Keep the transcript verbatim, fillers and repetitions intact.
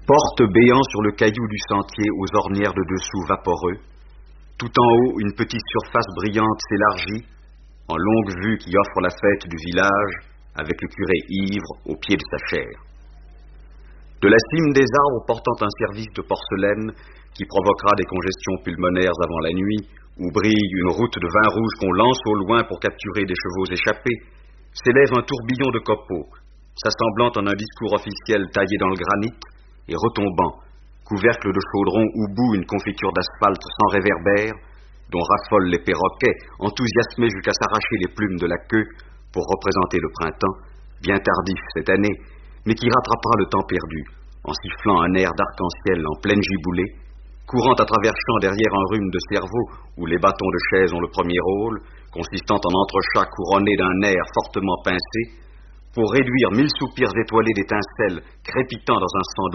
Porte béant sur le caillou du sentier aux ornières de dessous vaporeux. Tout en haut, une petite surface brillante s'élargit, en longue vue qui offre la fête du village, avec le curé ivre au pied de sa chaire. De la cime des arbres portant un service de porcelaine qui provoquera des congestions pulmonaires avant la nuit, où brille une route de vin rouge qu'on lance au loin pour capturer des chevaux échappés, s'élève un tourbillon de copeaux, s'assemblant en un discours officiel taillé dans le granit et retombant, couvercle de chaudron où bout une confiture d'asphalte sans réverbère, dont raffolent les perroquets, enthousiasmés jusqu'à s'arracher les plumes de la queue pour représenter le printemps, bien tardif cette année, mais qui rattrapera le temps perdu, en sifflant un air d'arc-en-ciel en pleine giboulée, courant à travers champs derrière un rhume de cerveau où les bâtons de chaise ont le premier rôle, consistant en entrechats couronnés d'un air fortement pincé, pour réduire mille soupirs étoilés d'étincelles crépitant dans un sang